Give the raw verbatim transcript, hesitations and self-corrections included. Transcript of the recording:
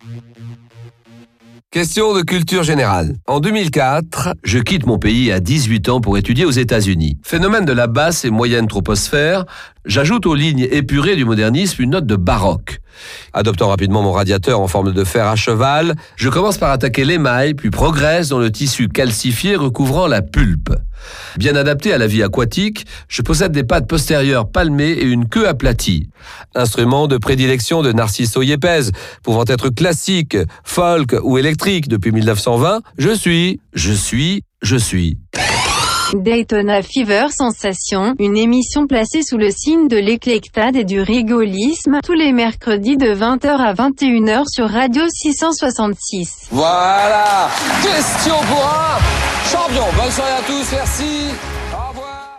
Question de culture générale. En deux mille quatre, je quitte mon pays à dix-huit ans pour étudier aux États-Unis. Phénomène de la basse et moyenne troposphère, j'ajoute aux lignes épurées du modernisme une note de baroque. Adoptant rapidement mon radiateur en forme de fer à cheval, je commence par attaquer l'émail, puis progresse dans le tissu calcifié recouvrant la pulpe. Bien adapté à la vie aquatique, je possède des pattes postérieures palmées et une queue aplatie. Instrument de prédilection de Narciso Yepes, pouvant être classique, folk ou électrique depuis mille neuf cent vingt, je suis, je suis, je suis. Daytona Fever Sensation, une émission placée sous le signe de l'éclectade et du rigolisme, tous les mercredis de vingt heures à vingt et une heures sur Radio six cent soixante-six. Voilà, question pour un champion. Bonne soirée à tous, merci.